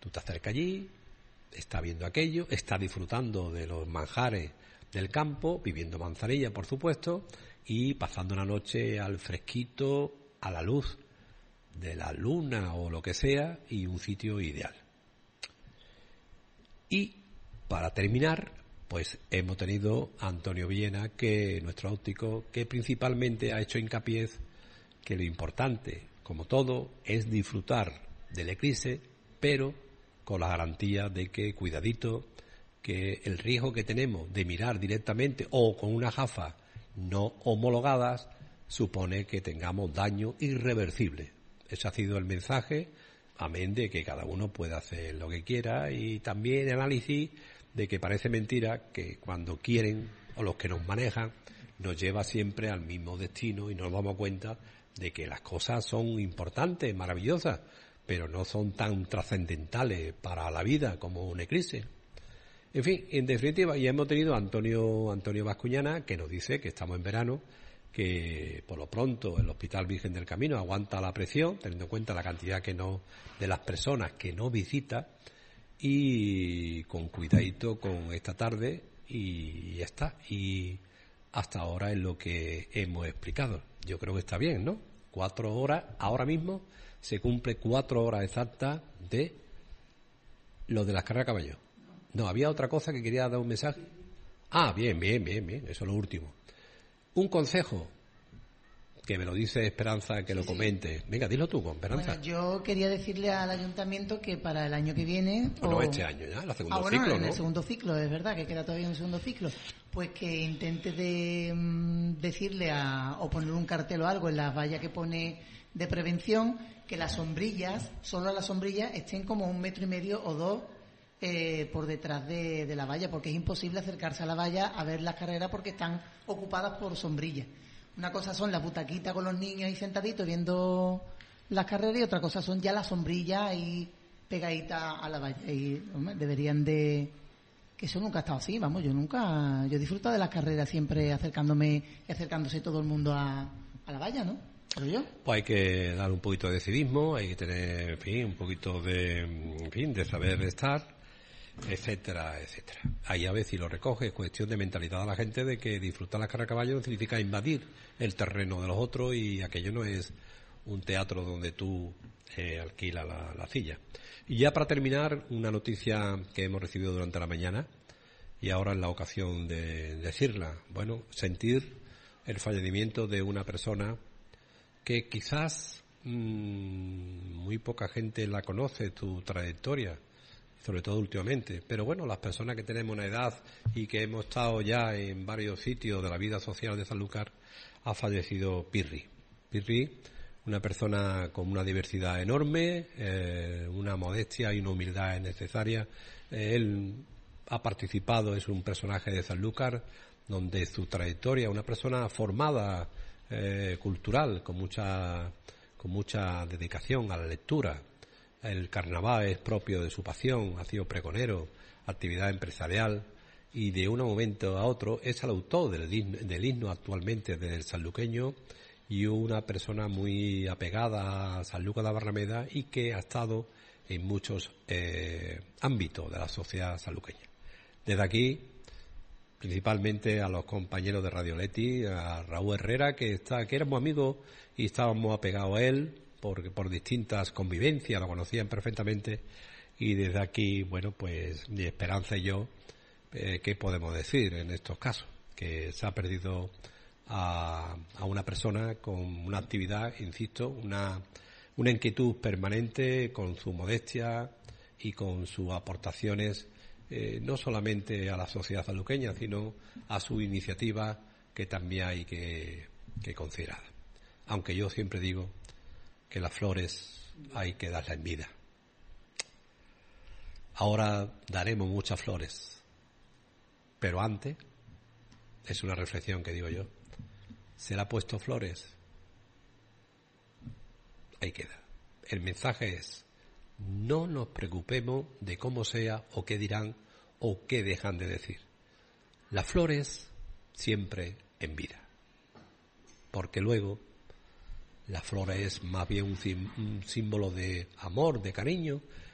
Tú te acercas allí, estás viendo aquello, estás disfrutando de los manjares del campo, viviendo manzanilla, por supuesto, y pasando una noche al fresquito, a la luz de la luna o lo que sea, y un sitio ideal. Y para terminar, pues hemos tenido a Antonio Villena, que nuestro óptico, que principalmente ha hecho hincapié que lo importante, como todo, es disfrutar del eclipse, pero con la garantía de que, cuidadito, que el riesgo que tenemos de mirar directamente o con unas gafas no homologadas supone que tengamos daño irreversible. Ese ha sido el mensaje, amén de que cada uno puede hacer lo que quiera, y también análisis de que parece mentira que cuando quieren, o los que nos manejan, nos lleva siempre al mismo destino, y nos damos cuenta de que las cosas son importantes, maravillosas, pero no son tan trascendentales para la vida como un eclipse. En fin, en definitiva, ya hemos tenido a Antonio Bascuñana, que nos dice que estamos en verano, que por lo pronto el Hospital Virgen del Camino aguanta la presión, teniendo en cuenta la cantidad de las personas que no visita, y con cuidadito con esta tarde, y ya está. Y hasta ahora es lo que hemos explicado. Yo creo que está bien, ¿no? 4 horas, ahora mismo se cumple 4 horas exactas de lo de las carreras de caballo. No, había otra cosa que quería dar un mensaje. Ah, bien, eso es lo último. Un consejo, que me lo dice Esperanza, que lo comente. Venga, dilo tú, Esperanza. Bueno, yo quería decirle al ayuntamiento que para el año que viene... Bueno, este año ya, el segundo ciclo, bueno, ¿no? en el segundo ciclo, es verdad, que queda todavía en el segundo ciclo. Pues que intente decirle o poner un cartel o algo en las vallas que pone de prevención, que las sombrillas, solo las sombrillas, estén como 1,5 metros o 2 por detrás de la valla, porque es imposible acercarse a la valla a ver las carreras porque están ocupadas por sombrillas. Una cosa son las butaquitas con los niños ahí sentaditos viendo las carreras, y otra cosa son ya las sombrillas ahí pegaditas a la valla. Y deberían de... que eso nunca ha estado así, vamos, yo he disfrutado de las carreras siempre acercándose todo el mundo a la valla, ¿no? Pero yo. Pues hay que dar un poquito de civismo, hay que tener, en fin, un poquito de saber estar, etcétera, etcétera. Ahí a veces, si lo recoge, es cuestión de mentalidad de la gente, de que disfrutar las carreras de caballo no significa invadir el terreno de los otros, y aquello no es un teatro donde tú alquilas la silla. Y ya para terminar, una noticia que hemos recibido durante la mañana, y ahora es la ocasión de decirla. Bueno, sentir el fallecimiento de una persona que quizás muy poca gente la conoce, tu trayectoria, sobre todo últimamente, pero bueno, las personas que tenemos una edad y que hemos estado ya en varios sitios de la vida social de Sanlúcar, ha fallecido Pirri, una persona con una diversidad enorme, una modestia y una humildad necesaria. Él ha participado, es un personaje de Sanlúcar, donde su trayectoria, una persona formada, cultural, con mucha dedicación a la lectura. El carnaval es propio de su pasión, ha sido pregonero, actividad empresarial, y de un momento a otro es el autor del himno actualmente del sanluqueño, y una persona muy apegada a Sanlúcar de Barrameda, y que ha estado en muchos ámbitos de la sociedad sanluqueña. Desde aquí, principalmente a los compañeros de Radio Leti, a Raúl Herrera, que éramos amigos y estábamos apegados a él por distintas convivencias, lo conocían perfectamente, y desde aquí, bueno, pues mi Esperanza y yo, ¿qué podemos decir en estos casos? Que se ha perdido a una persona con una actividad, insisto, una inquietud permanente, con su modestia y con sus aportaciones, no solamente a la sociedad sanluqueña, sino a su iniciativa, que también hay que considerar. Aunque yo siempre digo que las flores hay que darlas en vida. Ahora daremos muchas flores, pero antes, es una reflexión que digo yo, ¿se le ha puesto flores? Ahí queda. El mensaje es: no nos preocupemos de cómo sea, o qué dirán, o qué dejan de decir. Las flores siempre en vida, porque luego la flor es más bien un símbolo de amor, de cariño,